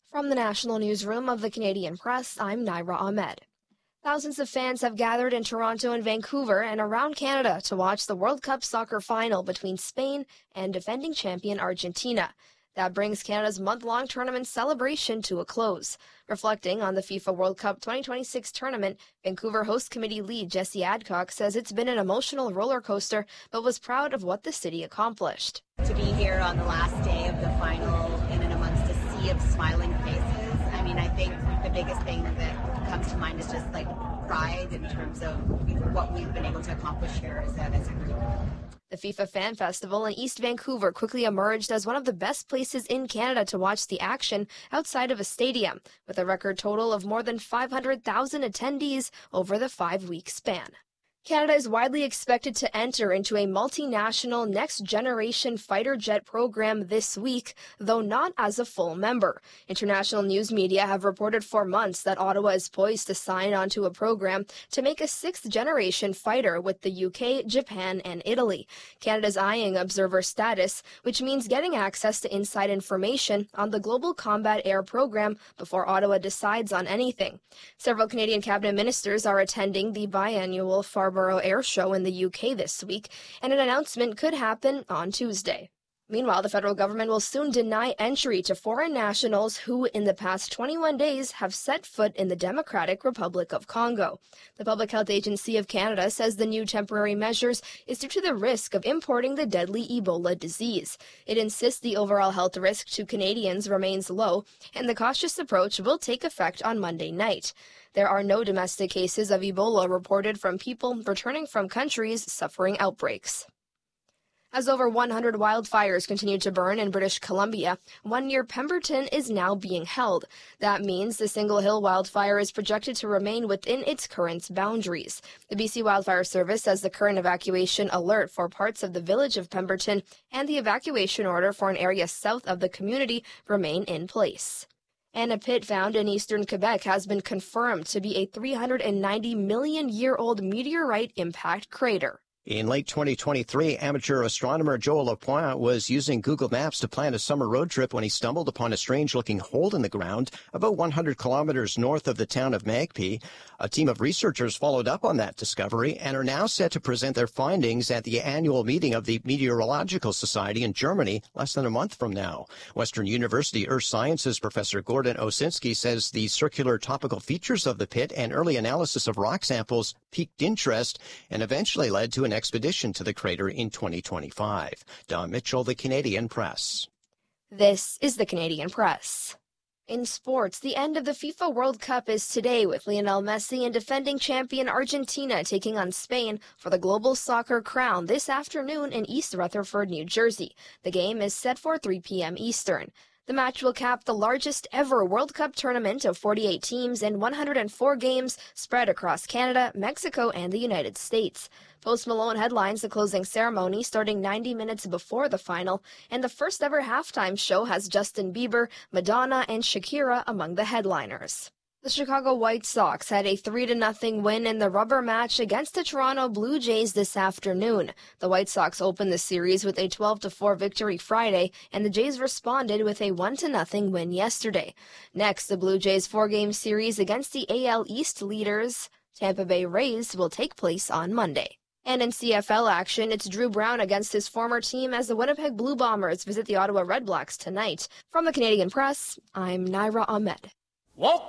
From the National Newsroom of the Canadian Press, I'm Naira Ahmed. Thousands of fans have gathered in Toronto and Vancouver and around Canada to watch the World Cup soccer final between Spain and defending champion Argentina. That brings Canada's month-long tournament celebration to a close. Reflecting on the FIFA World Cup 2026 tournament, Vancouver Host Committee lead Jesse Adcock says it's been an emotional roller coaster, but was proud of what the city accomplished. To be here on the last day of the final in and amongst a sea of smiling faces, I think the biggest thing that comes to mind is just like pride in terms of what we've been able to accomplish here as a group. The FIFA Fan Festival in East Vancouver quickly emerged as one of the best places in Canada to watch the action outside of a stadium, with a record total of more than 500,000 attendees over the 5-week span. Canada is widely expected to enter into a multinational next-generation fighter jet program this week, though not as a full member. International news media have reported for months that Ottawa is poised to sign onto a program to make a sixth-generation fighter with the UK, Japan, and Italy. Canada's eyeing observer status, which means getting access to inside information on the Global Combat Air Program before Ottawa decides on anything. Several Canadian cabinet ministers are attending the biannual Farnborough Air Show in the UK this week, and an announcement could happen on Tuesday. Meanwhile, the federal government will soon deny entry to foreign nationals who, in the past 21 days, have set foot in the Democratic Republic of Congo. The Public Health Agency of Canada says the new temporary measures is due to the risk of importing the deadly Ebola disease. It insists the overall health risk to Canadians remains low, and the cautious approach will take effect on Monday night. There are no domestic cases of Ebola reported from people returning from countries suffering outbreaks. As over 100 wildfires continue to burn in British Columbia, one near Pemberton is now being held. That means the Single Hill wildfire is projected to remain within its current boundaries. The BC Wildfire Service says the current evacuation alert for parts of the village of Pemberton and the evacuation order for an area south of the community remain in place. And a pit found in eastern Quebec has been confirmed to be a 390-million-year-old meteorite impact crater. In late 2023, amateur astronomer Joel Lapointe was using Google Maps to plan a summer road trip when he stumbled upon a strange-looking hole in the ground about 100 kilometers north of the town of Magpie. A team of researchers followed up on that discovery and are now set to present their findings at the annual meeting of the Meteorological Society in Germany less than a month from now. Western University Earth Sciences professor Gordon Osinski says the circular topical features of the pit and early analysis of rock samples piqued interest and eventually led to an expedition to the crater in 2025. Don Mitchell, The Canadian Press. This is The Canadian Press. In sports, the end of the FIFA World Cup is today, with Lionel Messi and defending champion Argentina taking on Spain for the global soccer crown this afternoon in East Rutherford, New Jersey. The game is set for 3 p.m. Eastern. The match will cap the largest ever World Cup tournament of 48 teams and 104 games spread across Canada, Mexico, and the United States. Post Malone headlines the closing ceremony starting 90 minutes before the final, and the first ever halftime show has Justin Bieber, Madonna, and Shakira among the headliners. The Chicago White Sox had a 3-0 win in the rubber match against the Toronto Blue Jays this afternoon. The White Sox opened the series with a 12-4 victory Friday, and the Jays responded with a 1-0 win yesterday. Next, the Blue Jays' 4-game series against the AL East leaders, Tampa Bay Rays, will take place on Monday. And in CFL action, it's Drew Brown against his former team as the Winnipeg Blue Bombers visit the Ottawa Redblacks tonight. From the Canadian Press, I'm Naira Ahmed.